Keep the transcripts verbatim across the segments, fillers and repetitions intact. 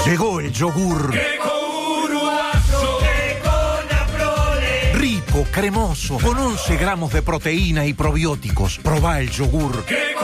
Llegó el yogur. Rico, cremoso, con once gramos de proteína y probióticos. Probá el yogur.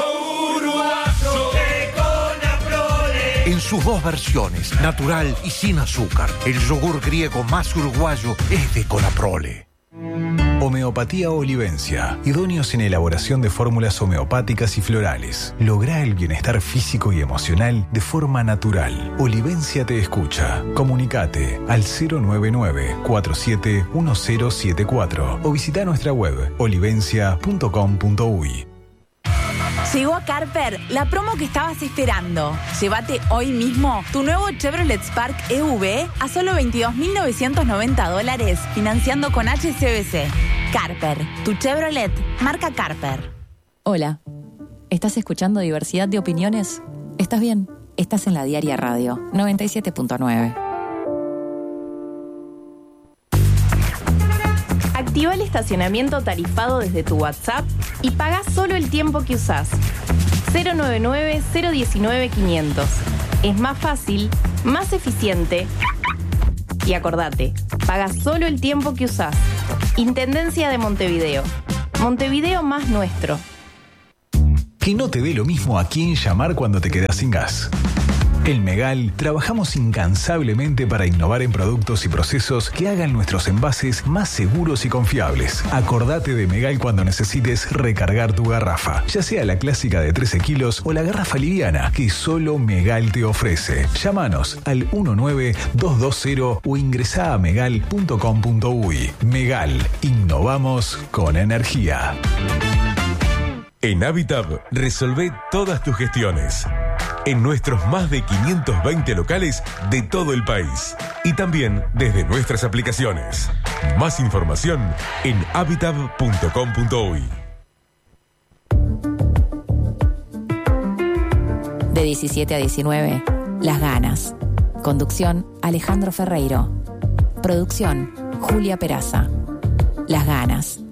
En sus dos versiones, natural y sin azúcar. El yogur griego más uruguayo es de Conaprole. Homeopatía Olivencia. Idóneos en elaboración de fórmulas homeopáticas y florales. Lográ el bienestar físico y emocional de forma natural. Olivencia te escucha. Comunicate al cero nueve nueve, cuatro siete uno cero siete cuatro o visita nuestra web olivencia punto com punto uy. Llegó a Carper la promo que estabas esperando. Llévate hoy mismo tu nuevo Chevrolet Spark E V a solo veintidós mil novecientos noventa dólares, financiando con H S B C. Carper, tu Chevrolet, marca Carper. Hola, ¿estás escuchando Diversidad de Opiniones? ¿Estás bien? Estás en la Diaria Radio, noventa y siete punto nueve. Activa el estacionamiento tarifado desde tu WhatsApp y paga solo el tiempo que usás. cero nueve nueve, cero uno nueve, quinientos. Es más fácil, más eficiente. Y acordate, paga solo el tiempo que usás. Intendencia de Montevideo. Montevideo más nuestro. Que no te dé lo mismo a quién llamar cuando te quedas sin gas. En Megal trabajamos incansablemente para innovar en productos y procesos que hagan nuestros envases más seguros y confiables. Acordate de Megal cuando necesites recargar tu garrafa, ya sea la clásica de trece kilos o la garrafa liviana que solo Megal te ofrece. Llámanos al uno nueve dos dos cero o ingresá a megal punto com punto uy. Megal, innovamos con energía. En Habitab resolvé todas tus gestiones. En nuestros más de quinientos veinte locales de todo el país. Y también desde nuestras aplicaciones. Más información en habitab punto com punto uy. De diecisiete a diecinueve, Las Ganas. Conducción, Alejandro Ferreiro. Producción, Julia Peraza. Las Ganas.